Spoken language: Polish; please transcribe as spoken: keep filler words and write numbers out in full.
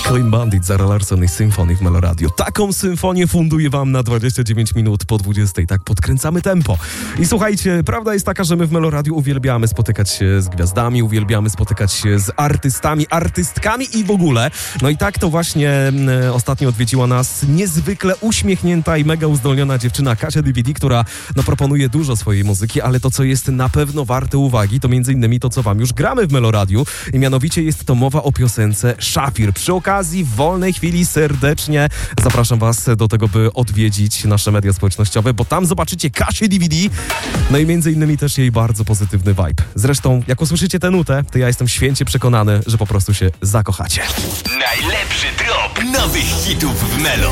Clean Bandit, Zara Larsson i Symphony w Melo Radio. Taką symfonię funduję wam na dwadzieścia dziewięć minut po dwudziestej. Tak podkręcamy tempo. I słuchajcie, prawda jest taka, że my w Melo Radio uwielbiamy spotykać się z gwiazdami, uwielbiamy spotykać się z artystami, artystkami i w ogóle. No i tak to właśnie e, ostatnio odwiedziła nas niezwykle uśmiechnięta i mega uzdolniona dziewczyna Kasia D V D, która no, proponuje dużo swojej muzyki, ale to, co jest na pewno warte uwagi, to między innymi to, co wam już gramy w Melo Radio. I mianowicie jest to mowa o piosence Szafir. Przy okazji, w wolnej chwili serdecznie zapraszam was do tego, by odwiedzić nasze media społecznościowe, bo tam zobaczycie Kasię D V D, no i między innymi też jej bardzo pozytywny vibe. Zresztą, jak usłyszycie tę nutę, to ja jestem święcie przekonany, że po prostu się zakochacie. Najlepszy drop nowych hitów w Melo.